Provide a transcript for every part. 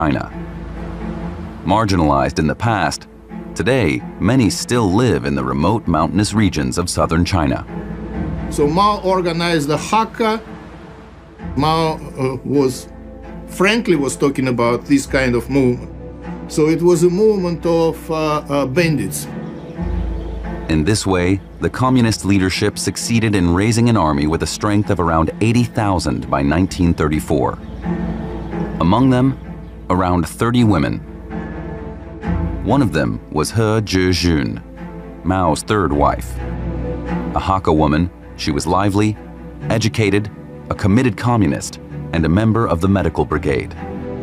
China. Marginalized in the past, today many still live in the remote mountainous regions of southern China. So Mao organized the Hakka. Mao frankly was talking about this kind of movement. So it was a movement of bandits. In this way, the communist leadership succeeded in raising an army with a strength of around 80,000 by 1934. Among them, around 30 women. One of them was He Zhijun, Mao's third wife. A Hakka woman, she was lively, educated, a committed communist, and a member of the medical brigade.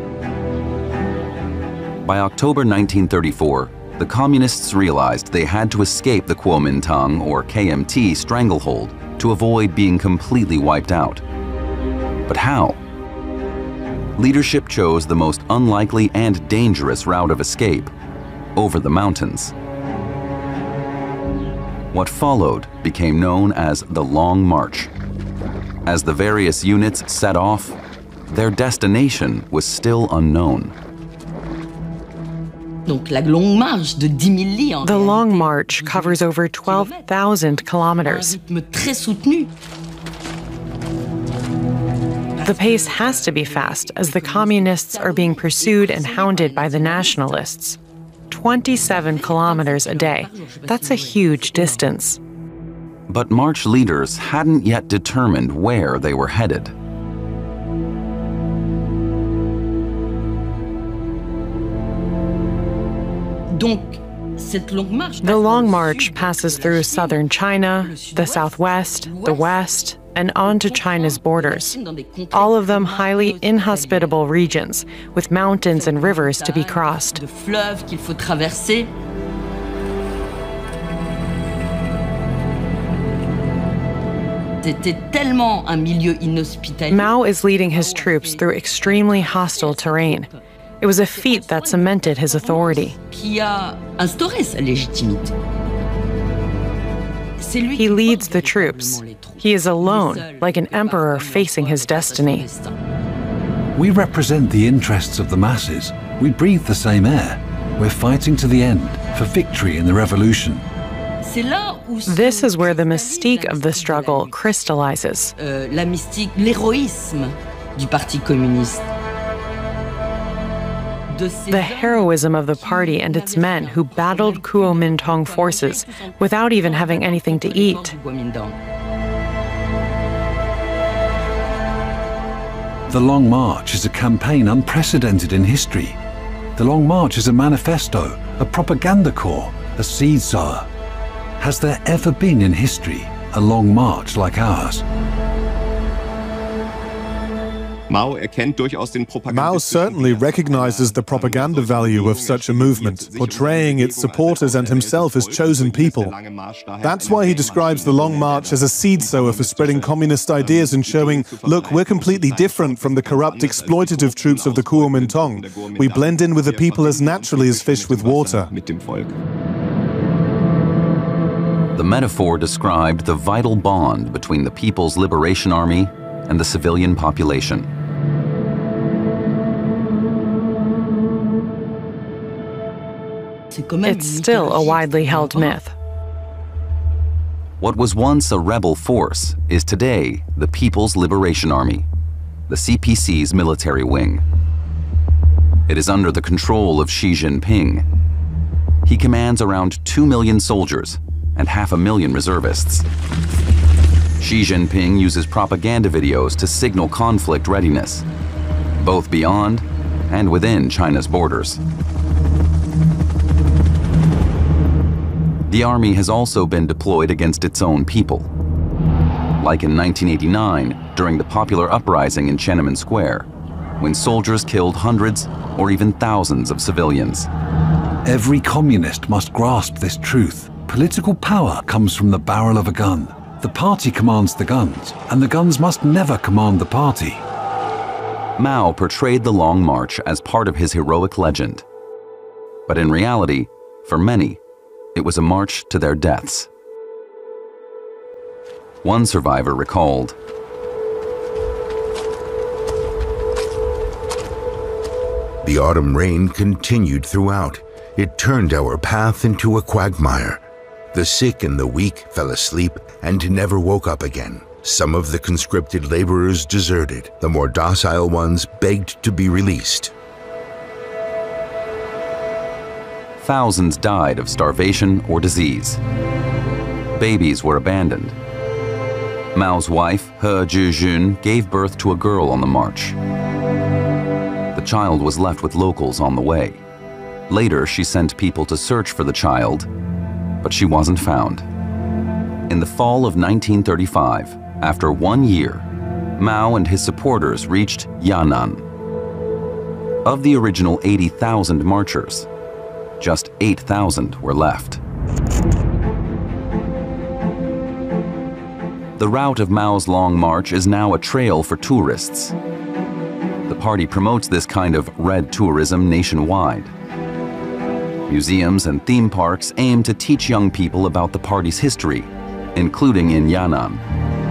By October 1934, the communists realized they had to escape the Kuomintang or KMT stranglehold to avoid being completely wiped out. But how? Leadership chose the most unlikely and dangerous route of escape, over the mountains. What followed became known as the Long March. As the various units set off, their destination was still unknown. The Long March covers over 12,000 kilometers. The pace has to be fast as the communists are being pursued and hounded by the nationalists. 27 kilometers a day. That's a huge distance. But march leaders hadn't yet determined where they were headed. The Long March passes through southern China, the southwest, the west, and on to China's borders. All of them highly inhospitable regions, with mountains and rivers to be crossed. Mao is leading his troops through extremely hostile terrain. It was a feat that cemented his authority. He leads the troops. He is alone, like an emperor facing his destiny. We represent the interests of the masses. We breathe the same air. We're fighting to the end for victory in the revolution. This is where the mystique of the struggle crystallizes. The heroism of the party and its men who battled Kuomintang forces without even having anything to eat. The Long March is a campaign unprecedented in history. The Long March is a manifesto, a propaganda corps, a seed sower. Has there ever been in history a long march like ours? Mao certainly recognizes the propaganda value of such a movement, portraying its supporters and himself as chosen people. That's why he describes the Long March as a seed sower for spreading communist ideas and showing, look, we're completely different from the corrupt, exploitative troops of the Kuomintang. We blend in with the people as naturally as fish with water. The metaphor described the vital bond between the People's Liberation Army and the civilian population. It's still a widely held myth. What was once a rebel force is today the People's Liberation Army, the CPC's military wing. It is under the control of Xi Jinping. He commands around 2 million soldiers and 500,000 reservists. Xi Jinping uses propaganda videos to signal conflict readiness, both beyond and within China's borders. The army has also been deployed against its own people, like in 1989 during the popular uprising in Tiananmen Square, when soldiers killed hundreds or even thousands of civilians. Every communist must grasp this truth. Political power comes from the barrel of a gun. The party commands the guns, and the guns must never command the party. Mao portrayed the Long March as part of his heroic legend. But in reality, for many, it was a march to their deaths. One survivor recalled, The autumn rain continued throughout. It turned our path into a quagmire. The sick and the weak fell asleep and never woke up again. Some of the conscripted laborers deserted. The more docile ones begged to be released. Thousands died of starvation or disease. Babies were abandoned. Mao's wife, He Zhijun, gave birth to a girl on the march. The child was left with locals on the way. Later, she sent people to search for the child, but she wasn't found. In the fall of 1935, after 1 year, Mao and his supporters reached Yan'an. Of the original 80,000 marchers, just 8,000 were left. The route of Mao's Long March is now a trail for tourists. The party promotes this kind of red tourism nationwide. Museums and theme parks aim to teach young people about the party's history, including in Yan'an.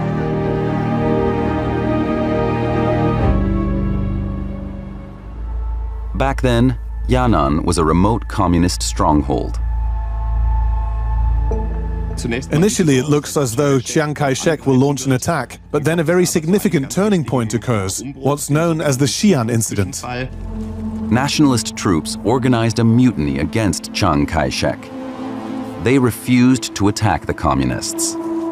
Back then, Yan'an was a remote communist stronghold. Initially, it looks as though Chiang Kai-shek will launch an attack, but then a very significant turning point occurs, what's known as the Xi'an incident. Nationalist troops organized a mutiny against Chiang Kai-shek. They refused to attack the communists.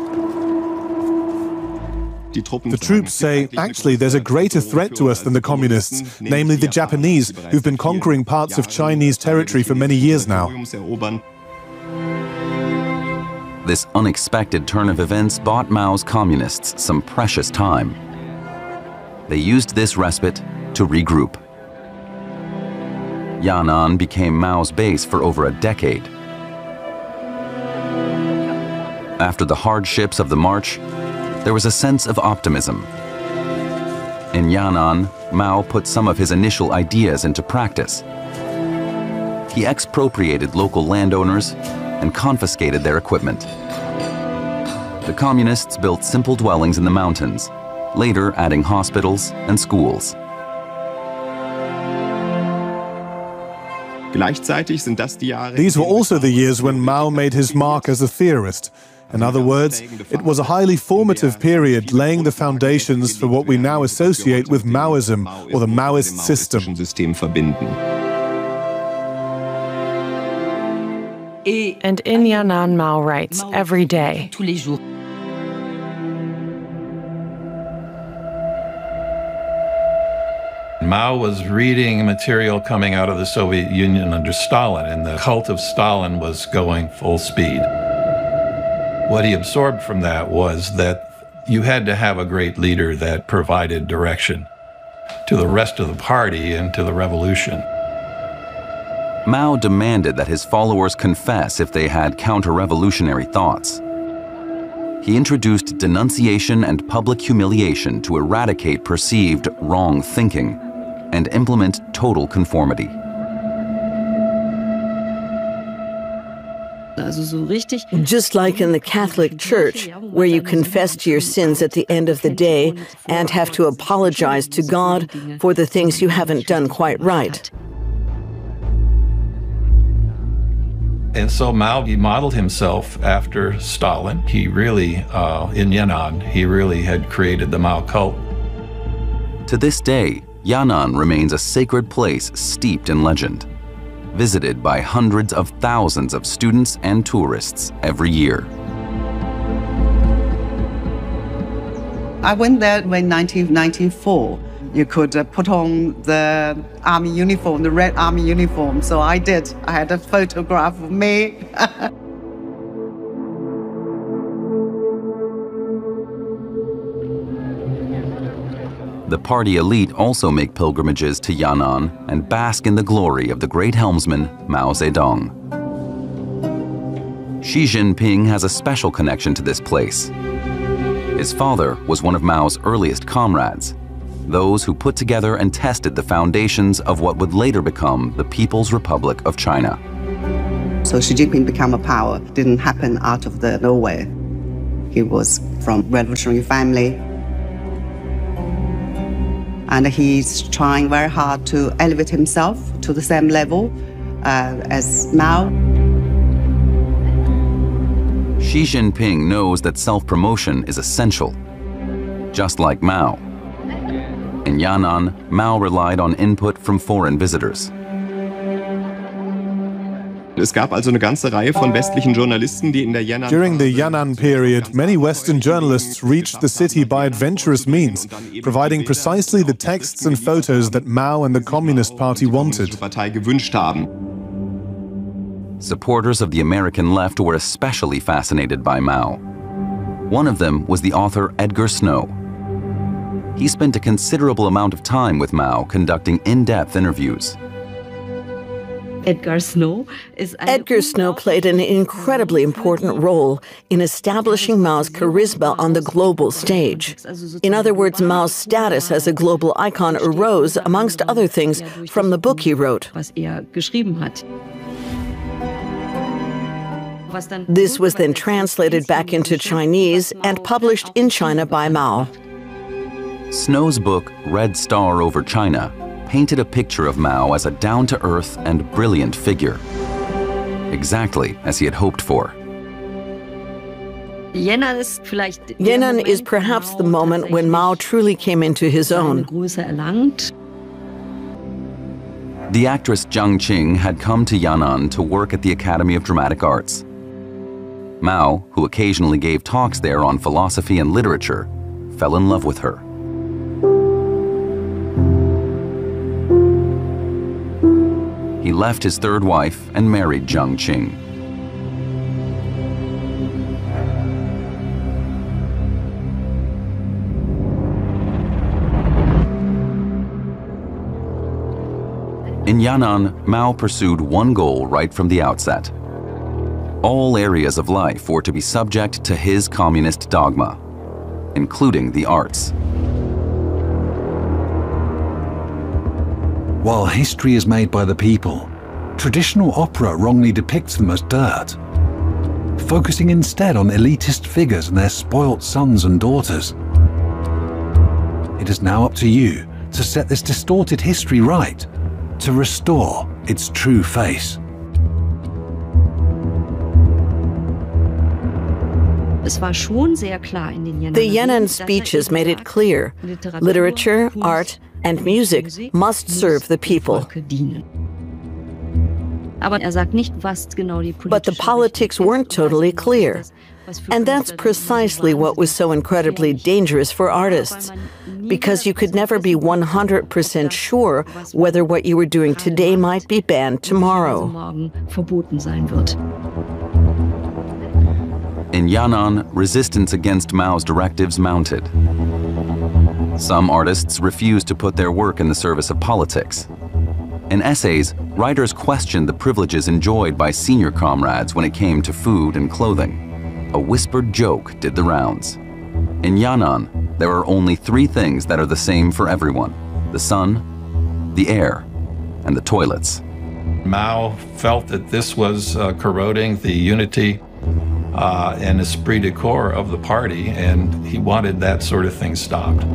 The troops say, actually, there's a greater threat to us than the communists, namely the Japanese, who've been conquering parts of Chinese territory for many years now. This unexpected turn of events bought Mao's communists some precious time. They used this respite to regroup. Yan'an became Mao's base for over a decade. After the hardships of the march, there was a sense of optimism. In Yan'an, Mao put some of his initial ideas into practice. He expropriated local landowners and confiscated their equipment. The communists built simple dwellings in the mountains, later adding hospitals and schools. These were also the years when Mao made his mark as a theorist. In other words, it was a highly formative period laying the foundations for what we now associate with Maoism or the Maoist system. And in Yan'an, Mao writes every day. Mao was reading material coming out of the Soviet Union under Stalin, and the cult of Stalin was going full speed. What he absorbed from that was that you had to have a great leader that provided direction to the rest of the party and to the revolution. Mao demanded that his followers confess if they had counter-revolutionary thoughts. He introduced denunciation and public humiliation to eradicate perceived wrong thinking and implement total conformity. Just like in the Catholic Church, where you confess to your sins at the end of the day and have to apologize to God for the things you haven't done quite right. And so Mao, he modeled himself after Stalin. He really, in Yan'an, he really had created the Mao cult. To this day, Yan'an remains a sacred place steeped in legend, visited by hundreds of thousands of students and tourists every year. I went there in 1994. You could put on the army uniform, the red army uniform. So I did. I had a photograph of me. The party elite also make pilgrimages to Yan'an and bask in the glory of the great helmsman Mao Zedong. Xi Jinping has a special connection to this place. His father was one of Mao's earliest comrades, those who put together and tested the foundations of what would later become the People's Republic of China. So Xi Jinping became a power. Didn't happen out of the nowhere. He was from revolutionary family. And he's trying very hard to elevate himself to the same level as Mao. Xi Jinping knows that self-promotion is essential, just like Mao. In Yan'an, Mao relied on input from foreign visitors. Es gab also eine ganze Reihe von westlichen Journalisten, die in der Yan'an. During the Yan'an period, many Western journalists reached the city by adventurous means, providing precisely the texts and photos that Mao and the Communist Party wanted. Supporters of the American left were especially fascinated by Mao. One of them was the author Edgar Snow. He spent a considerable amount of time with Mao conducting in-depth interviews. Edgar Snow played an incredibly important role in establishing Mao's charisma on the global stage. In other words, Mao's status as a global icon arose, amongst other things, from the book he wrote. This was then translated back into Chinese and published in China by Mao. Snow's book, Red Star Over China, painted a picture of Mao as a down-to-earth and brilliant figure, exactly as he had hoped for. Yan'an is perhaps the moment when Mao truly came into his own. The actress Jiang Qing had come to Yan'an to work at the Academy of Dramatic Arts. Mao, who occasionally gave talks there on philosophy and literature, fell in love with her. He left his third wife and married Jiang Qing. In Yan'an, Mao pursued one goal right from the outset. All areas of life were to be subject to his communist dogma, including the arts. While history is made by the people, traditional opera wrongly depicts them as dirt, focusing instead on elitist figures and their spoilt sons and daughters. It is now up to you to set this distorted history right, to restore its true face. The Yan'an speeches made it clear: literature, art, and music must serve the people. But the politics weren't totally clear. And that's precisely what was so incredibly dangerous for artists, because you could never be 100% sure whether what you were doing today might be banned tomorrow. In Yan'an, resistance against Mao's directives mounted. Some artists refused to put their work in the service of politics. In essays, writers questioned the privileges enjoyed by senior comrades when it came to food and clothing. A whispered joke did the rounds. In Yan'an, there are only three things that are the same for everyone: the sun, the air, and the toilets. Mao felt that this was corroding the unity and esprit de corps of the party, and he wanted that sort of thing stopped.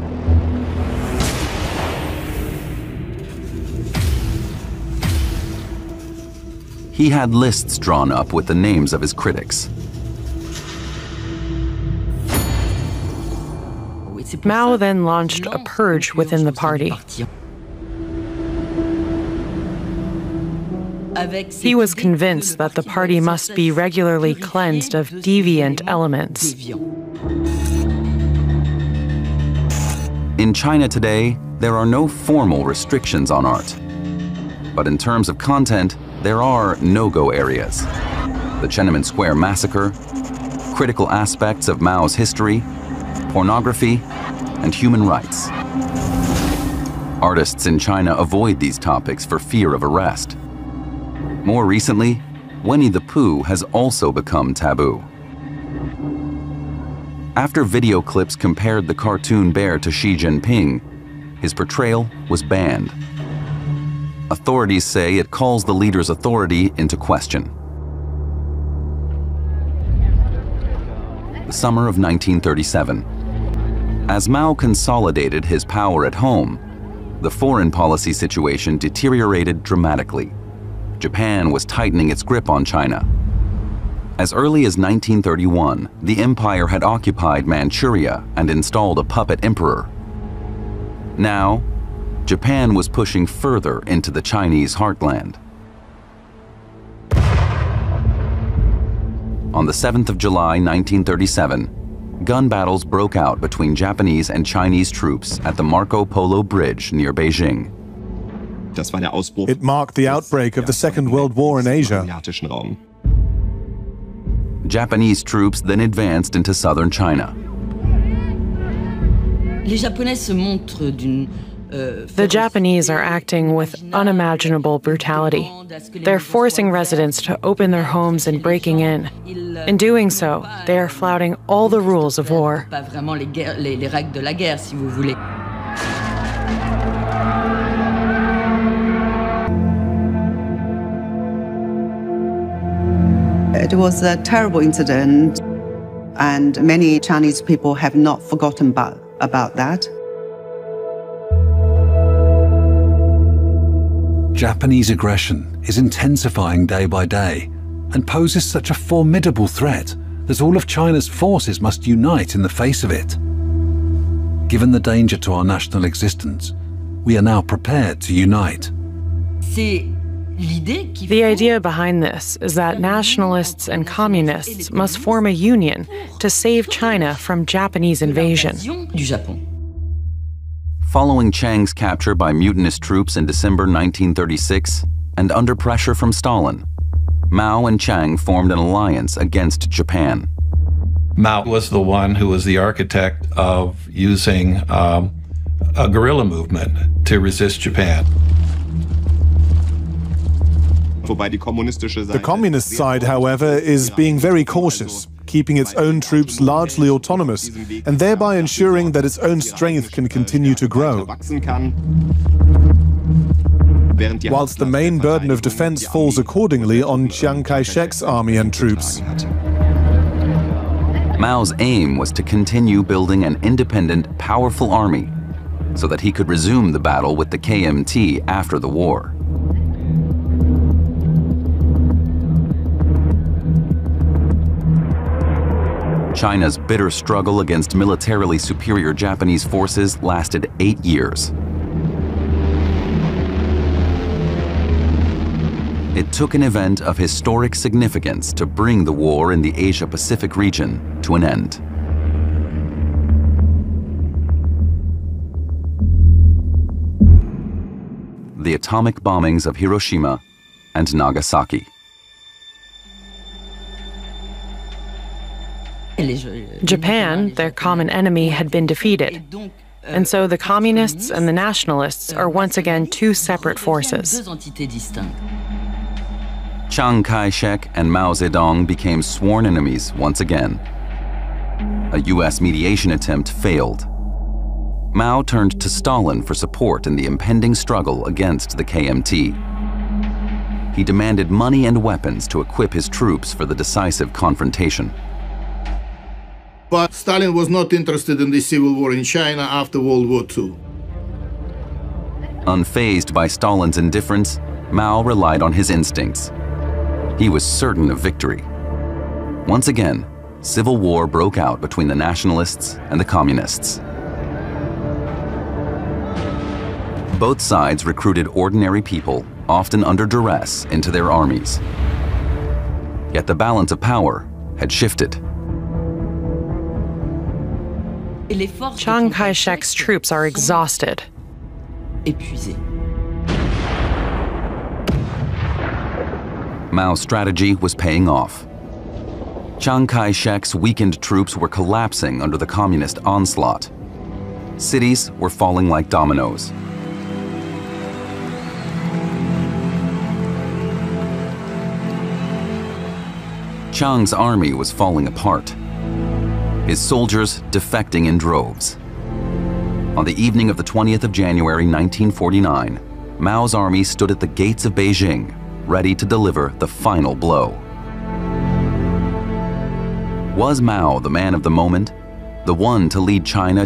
He had lists drawn up with the names of his critics. Mao then launched a purge within the party. He was convinced that the party must be regularly cleansed of deviant elements. In China today, there are no formal restrictions on art. But in terms of content, there are no-go areas. The Tiananmen Square massacre, critical aspects of Mao's history, pornography, and human rights. Artists in China avoid these topics for fear of arrest. More recently, Winnie the Pooh has also become taboo. After video clips compared the cartoon bear to Xi Jinping, his portrayal was banned. Authorities say it calls the leader's authority into question. The summer of 1937. As Mao consolidated his power at home, the foreign policy situation deteriorated dramatically. Japan was tightening its grip on China. As early as 1931, the empire had occupied Manchuria and installed a puppet emperor. Now, Japan was pushing further into the Chinese heartland. On the 7th of July, 1937, gun battles broke out between Japanese and Chinese troops at the Marco Polo Bridge near Beijing. It marked the outbreak of the Second World War in Asia. Japanese troops then advanced into southern China. The Japanese are acting with unimaginable brutality. They're forcing residents to open their homes and breaking in. In doing so, they are flouting all the rules of war. It was a terrible incident, and many Chinese people have not forgotten about that. Japanese aggression is intensifying day by day and poses such a formidable threat that all of China's forces must unite in the face of it. Given the danger to our national existence, we are now prepared to unite. The idea behind this is that nationalists and communists must form a union to save China from Japanese invasion. Following Chiang's capture by mutinous troops in December 1936, and under pressure from Stalin, Mao and Chiang formed an alliance against Japan. Mao was the one who was the architect of using a guerrilla movement to resist Japan. The communist side, however, is being very cautious, keeping its own troops largely autonomous, and thereby ensuring that its own strength can continue to grow. Whilst the main burden of defense falls accordingly on Chiang Kai-shek's army and troops. Mao's aim was to continue building an independent, powerful army so that he could resume the battle with the KMT after the war. China's bitter struggle against militarily superior Japanese forces lasted 8 years. It took an event of historic significance to bring the war in the Asia-Pacific region to an end. The atomic bombings of Hiroshima and Nagasaki. Japan, their common enemy, had been defeated. And so the communists and the nationalists are once again two separate forces. Chiang Kai-shek and Mao Zedong became sworn enemies once again. A U.S. mediation attempt failed. Mao turned to Stalin for support in the impending struggle against the KMT. He demanded money and weapons to equip his troops for the decisive confrontation. But Stalin was not interested in the civil war in China after World War II. Unfazed by Stalin's indifference, Mao relied on his instincts. He was certain of victory. Once again, civil war broke out between the nationalists and the communists. Both sides recruited ordinary people, often under duress, into their armies. Yet the balance of power had shifted. Chiang Kai-shek's troops are exhausted. Mao's strategy was paying off. Chiang Kai-shek's weakened troops were collapsing under the communist onslaught. Cities were falling like dominoes. Chiang's army was falling apart. His soldiers defecting in droves. On the evening of the 20th of January 1949, Mao's army stood at the gates of Beijing, ready to deliver the final blow. Was Mao the man of the moment, the one to lead China